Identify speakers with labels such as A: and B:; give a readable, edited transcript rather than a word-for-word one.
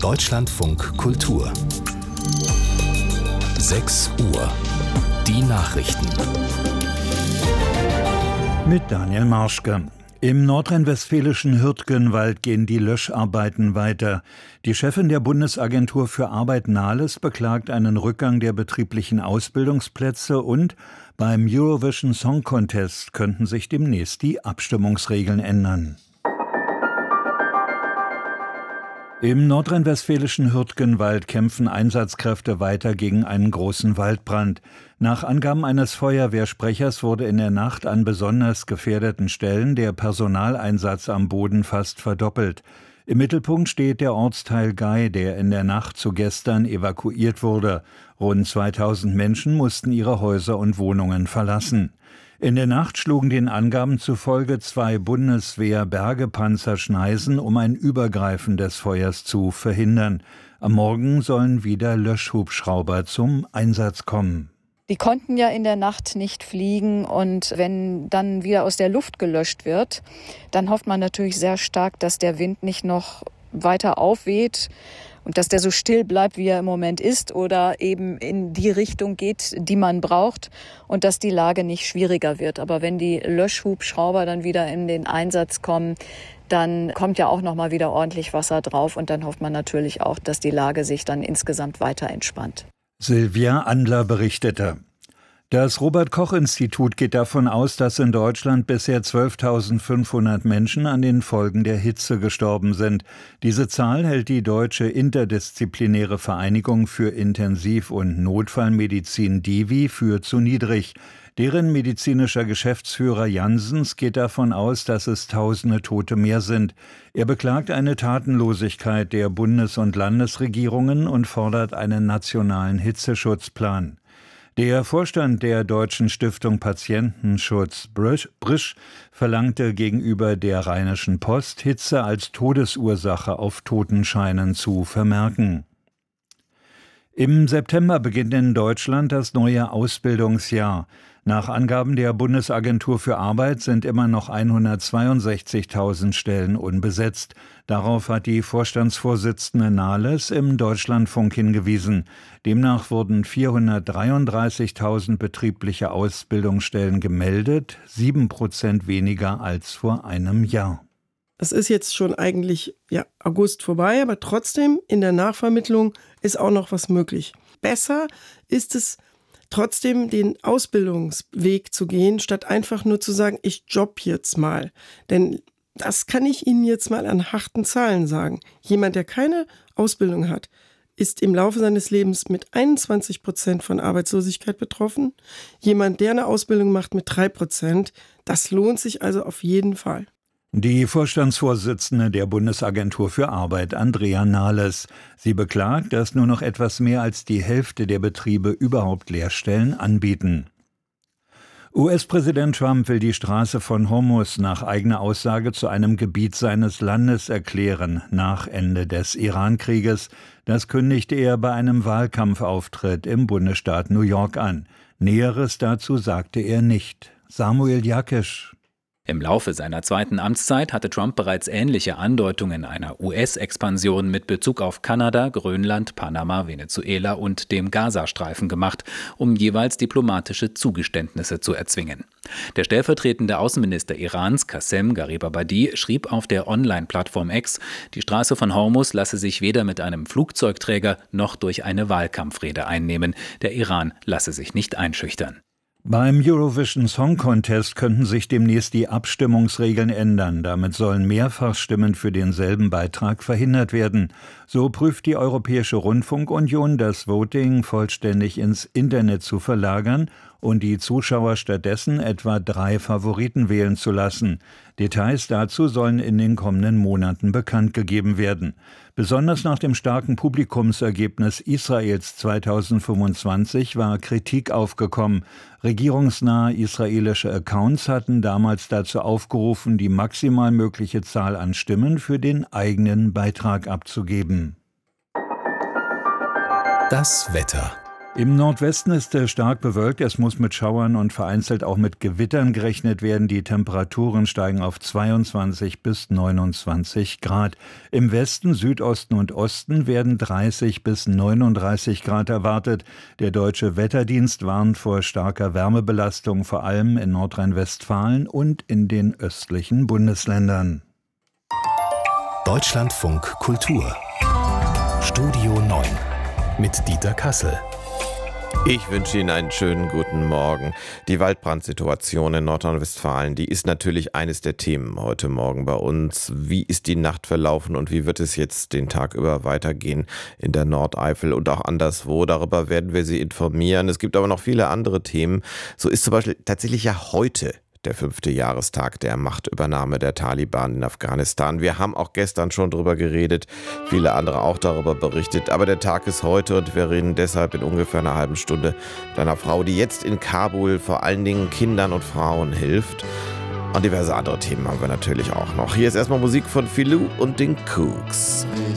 A: Deutschlandfunk Kultur 6 Uhr. Die Nachrichten.
B: Mit Daniel Marschke. Im nordrhein-westfälischen Hürtgenwald gehen die Löscharbeiten weiter. Die Chefin der Bundesagentur für Arbeit Nahles beklagt einen Rückgang der betrieblichen Ausbildungsplätze und beim Eurovision Song Contest könnten sich demnächst die Abstimmungsregeln ändern. Im nordrhein-westfälischen Hürtgenwald kämpfen Einsatzkräfte weiter gegen einen großen Waldbrand. Nach Angaben eines Feuerwehrsprechers wurde in der Nacht an besonders gefährdeten Stellen der Personaleinsatz am Boden fast verdoppelt. Im Mittelpunkt steht der Ortsteil Gei, der in der Nacht zu gestern evakuiert wurde. Rund 2000 Menschen mussten ihre Häuser und Wohnungen verlassen. In der Nacht schlugen den Angaben zufolge 2 Bundeswehr-Bergepanzer Schneisen, um ein Übergreifen des Feuers zu verhindern. Am Morgen sollen wieder Löschhubschrauber zum Einsatz kommen.
C: Die konnten ja in der Nacht nicht fliegen und wenn dann wieder aus der Luft gelöscht wird, dann hofft man natürlich sehr stark, dass der Wind nicht noch weiter aufweht und dass der so still bleibt, wie er im Moment ist oder eben in die Richtung geht, die man braucht und dass die Lage nicht schwieriger wird. Aber wenn die Löschhubschrauber dann wieder in den Einsatz kommen, dann kommt ja auch noch mal wieder ordentlich Wasser drauf und dann hofft man natürlich auch, dass die Lage sich dann insgesamt weiter entspannt.
B: Silvia Andler berichtete. Das Robert-Koch-Institut geht davon aus, dass in Deutschland bisher 12.500 Menschen an den Folgen der Hitze gestorben sind. Diese Zahl hält die Deutsche Interdisziplinäre Vereinigung für Intensiv- und Notfallmedizin DIVI für zu niedrig. Deren medizinischer Geschäftsführer Janssens geht davon aus, dass es tausende Tote mehr sind. Er beklagt eine Tatenlosigkeit der Bundes- und Landesregierungen und fordert einen nationalen Hitzeschutzplan. Der Vorstand der Deutschen Stiftung Patientenschutz Brisch verlangte gegenüber der Rheinischen Post, Hitze als Todesursache auf Totenscheinen zu vermerken. Im September beginnt in Deutschland das neue Ausbildungsjahr. Nach Angaben der Bundesagentur für Arbeit sind immer noch 162.000 Stellen unbesetzt. Darauf hat die Vorstandsvorsitzende Nahles im Deutschlandfunk hingewiesen. Demnach wurden 433.000 betriebliche Ausbildungsstellen gemeldet, 7% weniger als vor einem Jahr.
D: Es ist jetzt schon eigentlich August vorbei, aber trotzdem in der Nachvermittlung ist auch noch was möglich. Besser ist es trotzdem, den Ausbildungsweg zu gehen, statt einfach nur zu sagen, ich jobb jetzt mal. Denn das kann ich Ihnen jetzt mal an harten Zahlen sagen. Jemand, der keine Ausbildung hat, ist im Laufe seines Lebens mit 21% von Arbeitslosigkeit betroffen. Jemand, der eine Ausbildung macht, mit 3%. Das lohnt sich also auf jeden Fall.
B: Die Vorstandsvorsitzende der Bundesagentur für Arbeit, Andrea Nahles. Sie beklagt, dass nur noch etwas mehr als die Hälfte der Betriebe überhaupt Lehrstellen anbieten. US-Präsident Trump will die Straße von Hormuz nach eigener Aussage zu einem Gebiet seines Landes erklären, nach Ende des Iran-Krieges. Das kündigte er bei einem Wahlkampfauftritt im Bundesstaat New York an. Näheres dazu sagte er nicht. Samuel Jakisch.
E: Im Laufe seiner zweiten Amtszeit hatte Trump bereits ähnliche Andeutungen einer US-Expansion mit Bezug auf Kanada, Grönland, Panama, Venezuela und dem Gazastreifen gemacht, um jeweils diplomatische Zugeständnisse zu erzwingen. Der stellvertretende Außenminister Irans, Qassem Garibabadi, schrieb auf der Online-Plattform X, die Straße von Hormuz lasse sich weder mit einem Flugzeugträger noch durch eine Wahlkampfrede einnehmen. Der Iran lasse sich nicht einschüchtern.
B: Beim Eurovision Song Contest könnten sich demnächst die Abstimmungsregeln ändern. Damit sollen Mehrfachstimmen für denselben Beitrag verhindert werden. So prüft die Europäische Rundfunkunion, das Voting vollständig ins Internet zu verlagern und die Zuschauer stattdessen etwa 3 Favoriten wählen zu lassen. Details dazu sollen in den kommenden Monaten bekannt gegeben werden. Besonders nach dem starken Publikumsergebnis Israels 2025 war Kritik aufgekommen. Regierungsnahe israelische Accounts hatten damals dazu aufgerufen, die maximal mögliche Zahl an Stimmen für den eigenen Beitrag abzugeben.
A: Das Wetter.
B: Im Nordwesten ist es stark bewölkt. Es muss mit Schauern und vereinzelt auch mit Gewittern gerechnet werden. Die Temperaturen steigen auf 22 bis 29 Grad. Im Westen, Südosten und Osten werden 30 bis 39 Grad erwartet. Der Deutsche Wetterdienst warnt vor starker Wärmebelastung, vor allem in Nordrhein-Westfalen und in den östlichen Bundesländern.
A: Deutschlandfunk Kultur. Studio 9 mit Dieter Kassel.
F: Ich wünsche Ihnen einen schönen guten Morgen. Die Waldbrandsituation in Nordrhein-Westfalen, die ist natürlich eines der Themen heute Morgen bei uns. Wie ist die Nacht verlaufen und wie wird es jetzt den Tag über weitergehen in der Nordeifel und auch anderswo? Darüber werden wir Sie informieren. Es gibt aber noch viele andere Themen. So ist zum Beispiel tatsächlich ja heute der 5. Jahrestag der Machtübernahme der Taliban in Afghanistan. Wir haben auch gestern schon drüber geredet, viele andere auch darüber berichtet. Aber der Tag ist heute und wir reden deshalb in ungefähr einer halben Stunde mit einer Frau, die jetzt in Kabul vor allen Dingen Kindern und Frauen hilft. Und diverse andere Themen haben wir natürlich auch noch. Hier ist erstmal Musik von Filou und den Kooks.